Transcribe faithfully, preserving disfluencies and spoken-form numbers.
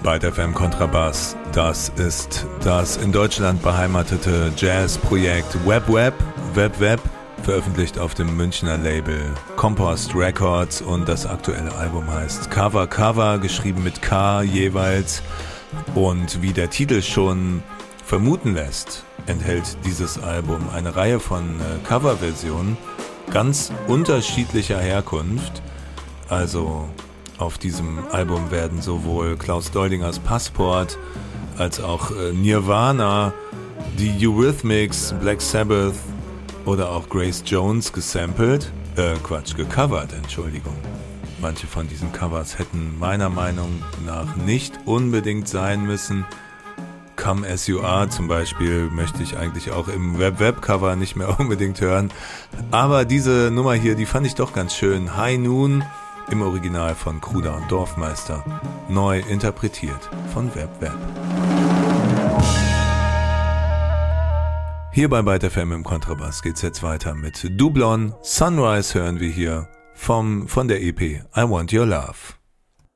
Byte F M Kontrabass. Das ist das in Deutschland beheimatete Jazz-Projekt Web Web, Web Web, veröffentlicht auf dem Münchner Label Compost Records, und das aktuelle Album heißt Cover Cover, geschrieben mit K jeweils, und wie der Titel schon vermuten lässt, enthält dieses Album eine Reihe von äh, Coverversionen ganz unterschiedlicher Herkunft. Also auf diesem Album werden sowohl Klaus Doldingers Passport als auch äh, Nirvana, die Eurythmics, Black Sabbath oder auch Grace Jones gesampelt, äh, Quatsch, gecovert, Entschuldigung. Manche von diesen Covers hätten meiner Meinung nach nicht unbedingt sein müssen. Come As You Are zum Beispiel möchte ich eigentlich auch im Web-Web-Cover nicht mehr unbedingt hören. Aber diese Nummer hier, die fand ich doch ganz schön. High Noon im Original von Kruder und Dorfmeister, neu interpretiert von Web Web. Hier bei Byte F M im Kontrabass geht's jetzt weiter mit Doublon. Sunrise hören wir hier vom, von der E P I Want Your Love.